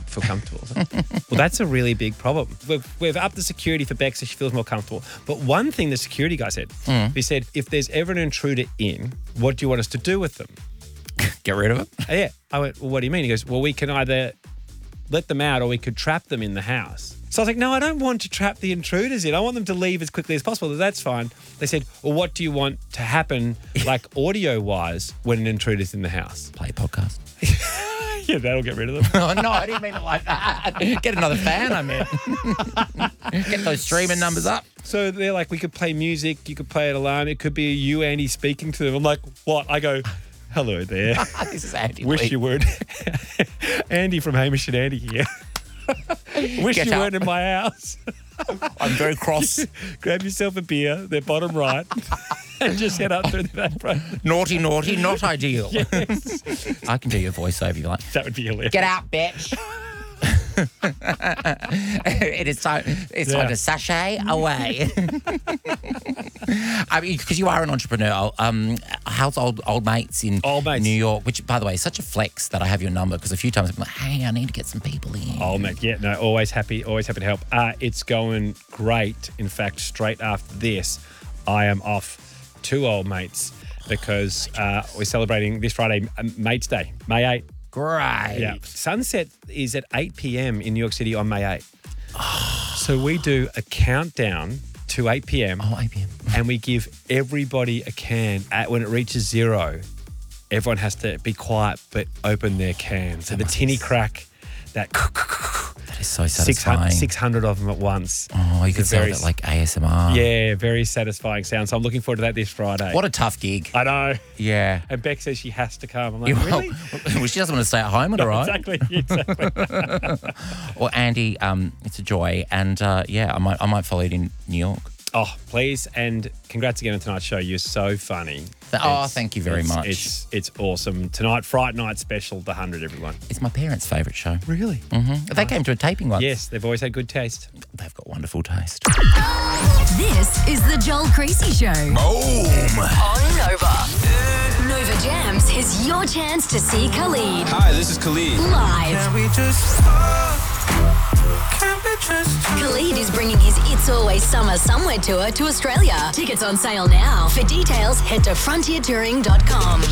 feel comfortable. Well, that's a really big problem. We've upped the security for Bex so she feels more comfortable. But one thing the security guy said, he said, if there's ever an intruder in, what do you want us to do with them? Get rid of it? Yeah. I went, well, what do you mean? He goes, well, we can either let them out or we could trap them in the house. So I was like, no, I don't want to trap the intruders in. I want them to leave as quickly as possible. That's fine. They said, well, what do you want to happen, like audio-wise, when an intruder's in the house? Play a podcast. Yeah, that'll get rid of them. Oh, no, I didn't mean it like that. Get another fan, I meant. Get those streaming numbers up. So they're like, we could play music, you could play an alarm, it could be you, Andy, speaking to them. I'm like, what? I go, hello there. This is Andy. Wish you weren't. Andy from Hamish and Andy here. Wish Get you up. weren't in my house. I'm very cross. Grab yourself a beer, they're bottom right, and just head up through the back road. Naughty, not ideal. Yes. I can do your voiceover if you like. That would be hilarious. Get out, bitch. It's time to sashay away. I mean, because you are an entrepreneur. How's old mates in New York? Which, by the way, is such a flex that I have your number because a few times I've been like, hey, I need to get some people in. Old mate, yeah, no, always happy to help. It's going great. In fact, straight after this, I am off to Old Mates because we're celebrating this Friday, Mates Day, May 8th. Great. Yeah. Sunset is at 8 p.m. in New York City on May 8th. So we do a countdown to 8 p.m. Oh, 8 p.m. And we give everybody a can. When it reaches 0, everyone has to be quiet but open their can. So the tinny crack, that is so satisfying. 600 of them at once. Oh, you could sell that like ASMR. Yeah, very satisfying sound. So I'm looking forward to that this Friday. What a tough gig. I know. Yeah. And Beck says she has to come. I'm like, really? Well, she doesn't want to stay at home, all right? Exactly. Well, Andy, it's a joy. And I might follow you in New York. Oh, please. And congrats again on tonight's show. You're so funny. Thank you very much. It's awesome. Tonight, Fright Night Special, The 100, everyone. It's my parents' favourite show. Really? Mm-hmm. They came to a taping once. Yes, they've always had good taste. They've got wonderful taste. This is the Joel Creasy Show. Boom. On Nova. Nova Jams is your chance to see Khalid. Hi, this is Khalid. Live. Can we just Khalid is bringing his It's Always Summer Somewhere tour to Australia. Tickets on sale now. For details, head to frontiertouring.com.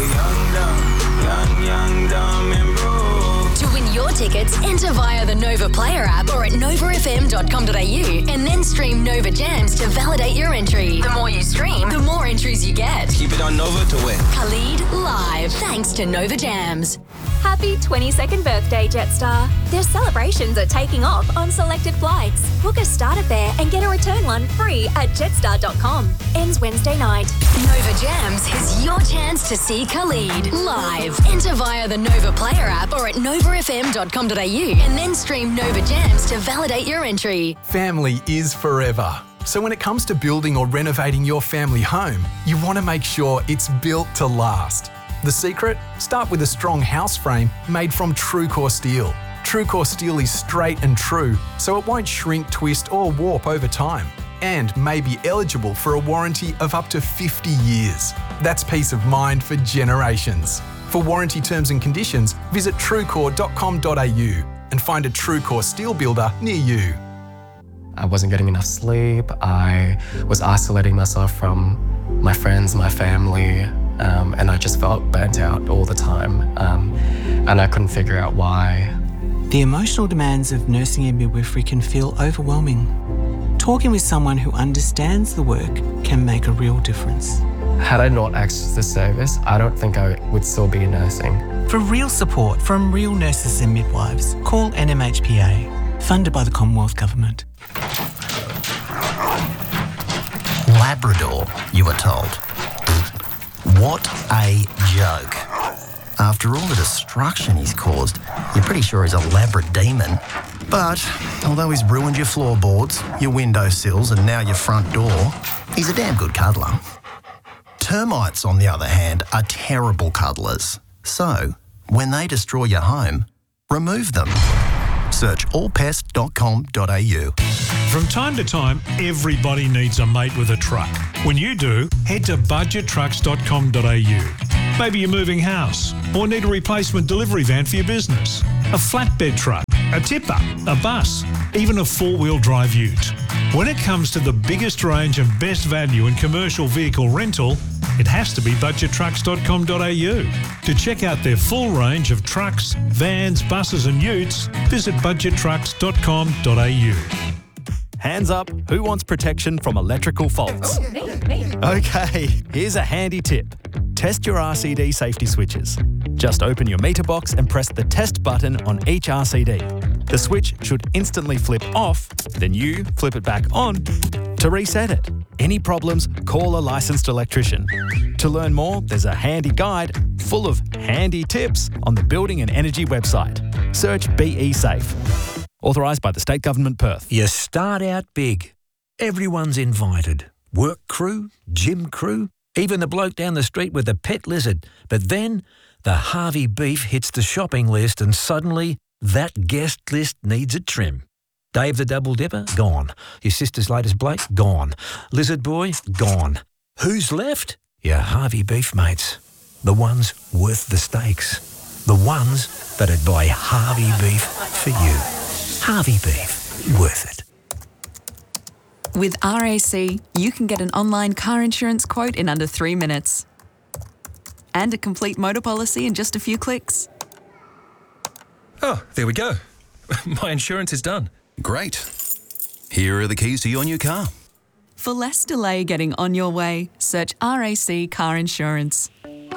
Young, dumb, and broke. To win your tickets, enter via the Nova Player app or at novafm.com.au and then stream Nova Jams to validate your entry. The more you stream, the more entries you get. Keep it on Nova to win. Khalid live, thanks to Nova Jams. Happy 22nd birthday, Jetstar. Their celebrations are taking off on selected flights. Book a starter fare and get a return one free at jetstar.com. Ends Wednesday night. Nova Jams is your chance to see Khalid live. Enter via the Nova Player app or at novafm.com.au and then stream Nova Jams to validate your entry. Family is forever. So when it comes to building or renovating your family home, you want to make sure it's built to last. The secret? Start with a strong house frame made from TrueCore steel. TrueCore steel is straight and true, so it won't shrink, twist or warp over time, and may be eligible for a warranty of up to 50 years. That's peace of mind for generations. For warranty terms and conditions, visit truecore.com.au and find a TrueCore steel builder near you. I wasn't getting enough sleep. I was isolating myself from my friends, my family, and I just felt burnt out all the time, and I couldn't figure out why. The emotional demands of nursing and midwifery can feel overwhelming. Talking with someone who understands the work can make a real difference. Had I not accessed the service, I don't think I would still be nursing. For real support from real nurses and midwives, call NMHPA, funded by the Commonwealth Government. Labrador, you were told. What a joke. After all the destruction he's caused, you're pretty sure he's a Labra demon. But although he's ruined your floorboards, your windowsills and now your front door, he's a damn good cuddler. Termites, on the other hand, are terrible cuddlers. So, when they destroy your home, remove them. Search allpest.com.au. From time to time, everybody needs a mate with a truck. When you do, head to budgettrucks.com.au. Maybe you're moving house or need a replacement delivery van for your business, a flatbed truck, a tipper, a bus, even a four-wheel drive ute. When it comes to the biggest range and best value in commercial vehicle rental, it has to be budgettrucks.com.au. To check out their full range of trucks, vans, buses and utes, visit budgettrucks.com.au. Hands up, who wants protection from electrical faults? Okay, here's a handy tip. Test your RCD safety switches. Just open your meter box and press the test button on each RCD. The switch should instantly flip off, then you flip it back on to reset it. Any problems, call a licensed electrician. To learn more, there's a handy guide full of handy tips on the Building and Energy website. Search BE Safe. Authorised by the State Government Perth. You start out big. Everyone's invited. Work crew, gym crew, even the bloke down the street with the pet lizard. But then the Harvey beef hits the shopping list and suddenly that guest list needs a trim. Dave the Double Dipper? Gone. Your sister's latest Blake? Gone. Lizard Boy? Gone. Who's left? Your Harvey beef mates. The ones worth the steaks. The ones that'd buy Harvey beef for you. Harvey beef. Worth it. With RAC, you can get an online car insurance quote in under 3 minutes. And a complete motor policy in just a few clicks. Oh, there we go. My insurance is done. Great. Here are the keys to your new car. For less delay getting on your way, search RAC Car Insurance.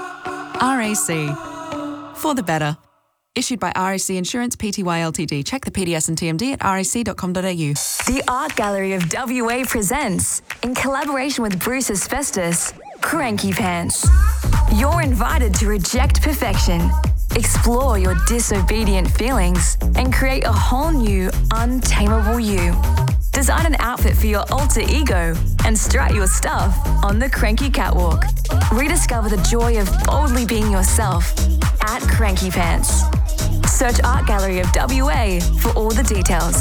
RAC. For the better. Issued by RAC Insurance Pty Ltd. Check the PDS and TMD at rac.com.au. The Art Gallery of WA presents, in collaboration with Bruce Asbestos, Cranky Pants. You're invited to reject perfection, explore your disobedient feelings, and create a whole new, untamable you. Design an outfit for your alter ego and strut your stuff on the Cranky Catwalk. Rediscover the joy of boldly being yourself at Cranky Pants. Search Art Gallery of WA for all the details.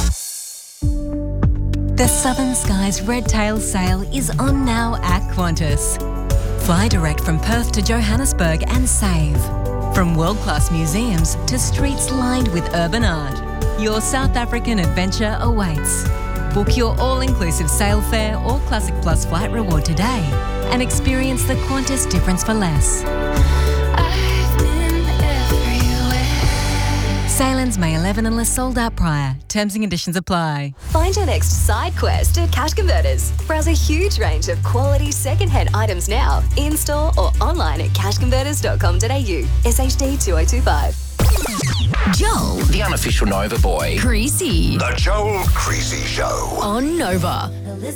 The Southern Skies Red Tail Sale is on now at Qantas. Fly direct from Perth to Johannesburg and save. From world-class museums to streets lined with urban art, your South African adventure awaits. Book your all-inclusive sail fare or Classic Plus flight reward today and experience the Qantas difference for less. Sailings May 11 unless sold out prior. Terms and conditions apply. Find your next side quest at Cash Converters. Browse a huge range of quality second-hand items now, in-store or online at cashconverters.com.au. SHD 2025. Joel. The unofficial Nova boy. Creasy. The Joel Creasy Show. On Nova.